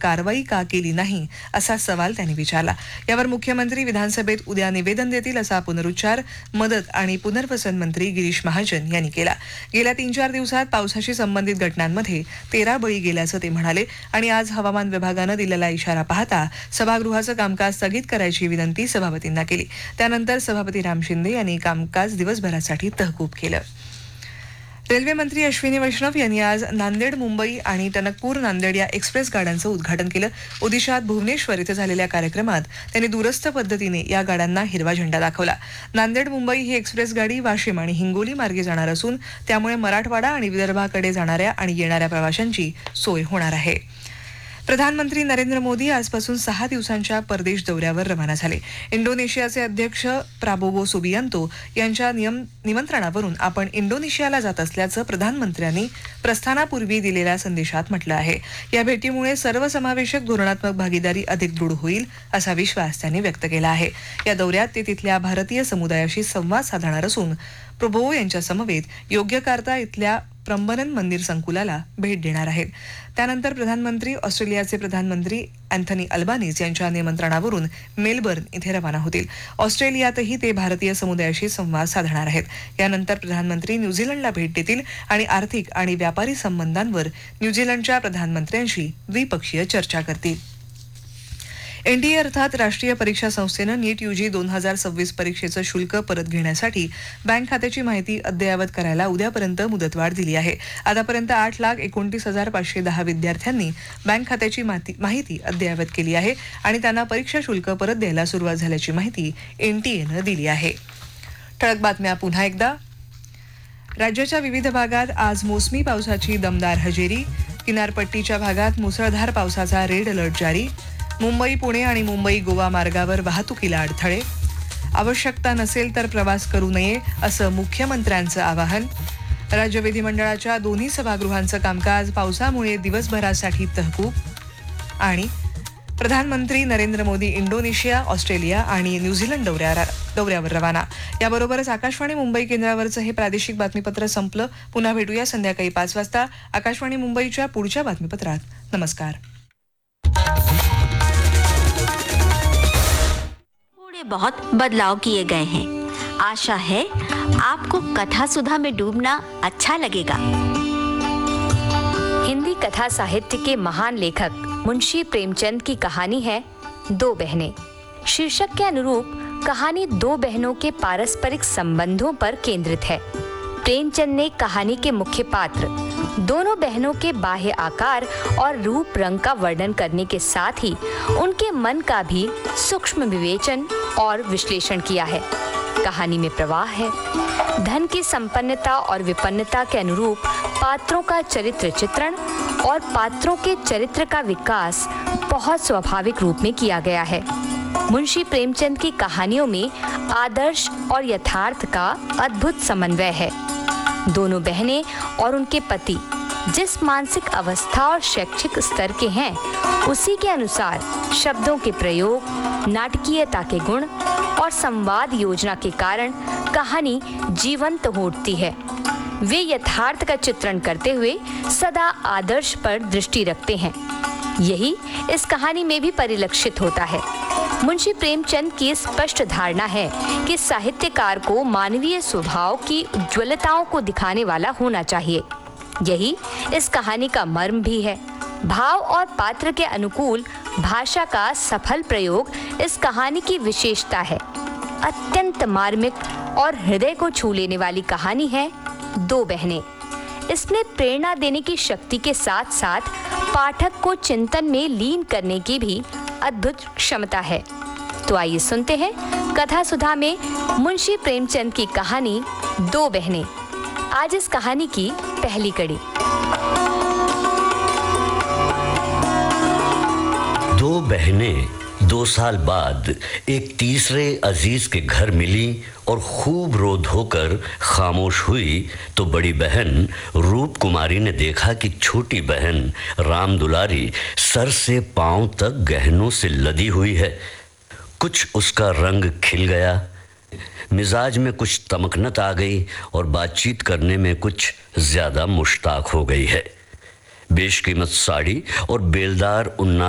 कारवाई का केली नाही असा सवाल त्यांनी विचारला. यावर मुख्यमंत्री विधानसभेत उद्या निवेदन देतील असा पुनरुच्चार मदत आणि पुनर्वसन मंत्री गिरीश महाजन यांनी केला. गेल्या 3-4 दिवसात पावसाशी संबंधित घटनांमध्ये 13 बळी गेल्याचं ते म्हणाले आणि आज हवामान विभागानं दिलेला इशारा पाहता सभागृहाचं कामकाज स्थगित करायची विनंती सभापतींना केली. त्यानंतर सभापती राम शिंदे यांनी कामकाज दिवसभरासाठी तहकूब केलं. रेल्वे मंत्री अश्विनी वैष्णव यांनी आज नांदेड मुंबई आणि टणकपूर नांदेड या एक्सप्रेस गाड्यांचं उद्घाटन केलं. ओदिशात भुवनेश्वर इथं झालेल्या कार्यक्रमात त्यांनी दूरस्थ पद्धतीने या गाड्यांना हिरवा झेंडा दाखवला. नांदेड मुंबई ही एक्सप्रेस गाडी वाशिम आणि हिंगोली मार्गे जाणार असून त्यामुळे मराठवाडा आणि विदर्भाकडे जाणाऱ्या आणि येणाऱ्या प्रवाशांची सोय होणार आहे. प्रधानमंत्री नरेंद्र मोदी आजपासून 6 दिवसांच्या परदेश दौऱ्यावर रवाना झाले. इंडोनेशियाचे अध्यक्ष प्राबोवो सुबियांतो यांच्या निमंत्रणावरून आपण इंडोनेशियाला जात असल्याचं प्रधानमंत्र्यांनी प्रस्थानापूर्वी दिलेल्या संदेशात म्हटलं आहे. या भेटीमुळे सर्वसमावेशक धोरणात्मक भागीदारी अधिक दृढ होईल असा विश्वास त्यांनी व्यक्त केला आहे. या दौऱ्यात ते तिथल्या भारतीय समुदायाशी संवाद साधणार असून प्रभोवो यांच्या समवेत योग्यकार्ता इथल्या प्रंबनन मंदिर संकुलाला भेट देणार आहेत. त्यानंतर प्रधानमंत्री ऑस्ट्रेलियाचे प्रधानमंत्री अँथनी अल्बानीज यांच्या निमंत्रणावरून मेलबर्न इथे रवाना होतील. ऑस्ट्रेलियातही ते भारतीय समुदायाशी संवाद साधणार आहेत. यानंतर प्रधानमंत्री न्यूझीलंडला भेट देतील आणि आर्थिक आणि व्यापारी संबंधांवर न्यूझीलंडच्या प्रधानमंत्र्यांशी द्विपक्षीय चर्चा करतील. एनटीए अर्थात राष्ट्रीय परीक्षा संस्थेनं नीट यूजी 2026 परीक्षेचं शुल्क परत घेण्यासाठी बँक खात्याची माहिती अद्ययावत करायला उद्यापर्यंत मुदतवाढ दिली आहे. आतापर्यंत 8,29,510 विद्यार्थ्यांनी बँक खात्याची माहिती अद्ययावत केली आहे आणि त्यांना परीक्षा शुल्क परत द्यायला सुरुवात झाल्याची माहिती एनटीएनं दिली आहे. ठळक बातम्या पुन्हा एकदा. राज्याच्या विविध भागात आज मोसमी पावसाची दमदार हजेरी. किनारपट्टीच्या भागात मुसळधार पावसाचा रेड अलर्ट जारी. मुंबई पुणे आणि मुंबई गोवा मार्गावर वाहतुकीला अडथळे. आवश्यकता नसेल तर प्रवास करू नये असं मुख्यमंत्र्यांचं आवाहन. राज्य विधिमंडळाच्या दोन्ही सभागृहांचं कामकाज पावसामुळे दिवसभरासाठी तहकूब. आणि प्रधानमंत्री नरेंद्र मोदी इंडोनेशिया, ऑस्ट्रेलिया आणि न्यूझीलंड दौऱ्यावर रवाना. याबरोबरच आकाशवाणी मुंबई केंद्रावरचं हे प्रादेशिक बातमीपत्र संपलं. पुन्हा भेटूया संध्याकाळी 5 वाजता आकाशवाणी मुंबईच्या पुढच्या बातमीपत्रात. नमस्कार. बहुत बदलाव किए गए हैं। आशा है आपको कथा सुधा में डूबना अच्छा लगेगा। हिंदी कथा साहित्य के महान लेखक मुंशी प्रेमचंद की कहानी है दो बहनें। शीर्षक के अनुरूप कहानी दो बहनों के पारस्परिक संबंधों पर केंद्रित है। प्रेमचंद ने कहानी के मुख्य पात्र दोनों बहनों के बाह्य आकार और रूप रंग का वर्णन करने के साथ ही उनके मन का भी सूक्ष्म विवेचन और विश्लेषण किया है। कहानी में प्रवाह है। धन की संपन्नता और विपन्नता के अनुरूप पात्रों का चरित्र चित्रण और पात्रों के चरित्र का विकास बहुत स्वाभाविक रूप में किया गया है। मुंशी प्रेमचंद की कहानियों में आदर्श और यथार्थ का अद्भुत समन्वय है। दोनों बहनें और उनके पति जिस मानसिक अवस्था और शैक्षिक स्तर के हैं उसी के अनुसार शब्दों के प्रयोग, नाटकीयता के गुण और संवाद योजना के कारण कहानी जीवंत हो उठती है। वे यथार्थ का चित्रण करते हुए सदा आदर्श पर दृष्टि रखते हैं। यही इस कहानी में भी परिलक्षित होता है। मुंशी प्रेमचंद की स्पष्ट धारणा है कि साहित्यकार को मानवीय स्वभाव की उज्ज्वलताओं को दिखाने वाला होना चाहिए। यही इस कहानी का मर्म भी है। भाव और पात्र के अनुकूल भाषा का सफल प्रयोग इस कहानी की विशेषता है। अत्यंत मार्मिक और हृदय को छू लेने वाली कहानी है दो बहनें। इसमें प्रेरणा देने की शक्ति के साथ साथ पाठक को चिंतन में लीन करने की भी अद्भुत क्षमता है। तो आइए सुनते हैं कथा सुधा में मुंशी प्रेमचंद की कहानी दो बहनें। आज इस कहानी की पहली कड़ी। दो बहनें 2 साल बाद एक तीसरे अजीज के घर मिली और खूब रो धोकर खामोश हुई तो बड़ी बहन रूप कुमारी ने देखा कि छोटी बहन राम दुलारी सर से पांव तक गहनों से लदी हुई है। कुछ उसका रंग खिल गया, मिजाज में कुछ तमकनत आ गई और बातचीत करने में कुछ ज्यादा मुश्ताक हो गई है। बेशकीमत साड़ी और बेलदार उन्ना